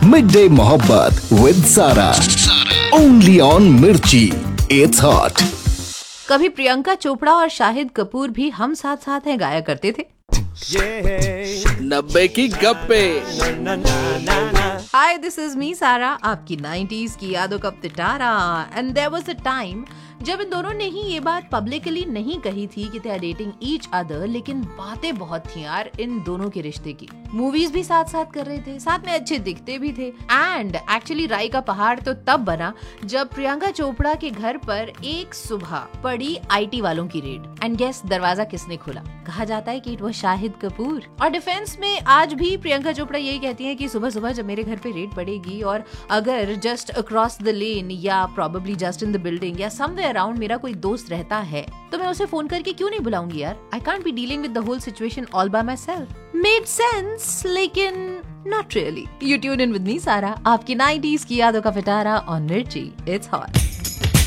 Midday Mohabbat with Sara. Only on Mirchi. It's hot. कभी प्रियंका चोपड़ा और शाहिद कपूर भी हम साथ साथ हैं गाया करते थे। 90 की गप्पे। हाय, दिस इज मी सारा, आपकी 90s की यादों का पिटारा। And there was a time जब इन दोनों ने ही ये बात पब्लिकली नहीं कही थी कि they are dating each other, लेकिन बातें बहुत थी यार इन दोनों के रिश्ते की। मूवीज भी साथ साथ कर रहे थे, साथ में अच्छे दिखते भी थे। एंड एक्चुअली राई का पहाड़ तो तब बना जब प्रियंका चोपड़ा के घर पर एक सुबह पड़ी आईटी वालों की रेड। एंड गेस दरवाजा किसने खोला? कहा जाता है कि इट वाज शाहिद कपूर। और डिफेंस में आज भी प्रियंका चोपड़ा यही कहती है कि सुबह सुबह जब मेरे घर पे रेड पड़ेगी और अगर जस्ट अक्रॉस द लेन या probably just in the building या समवेयर अराउंड मेरा कोई दोस्त रहता है तो मैं उसे फोन करके क्यों नहीं बुलाऊंगी यार। I can't be dealing with the whole situation all bye my self. Made sense, लेकिन not really. You tune in with me सारा, आपकी 90s की यादों का पिटारा ऑन मिर्ची। It's hot.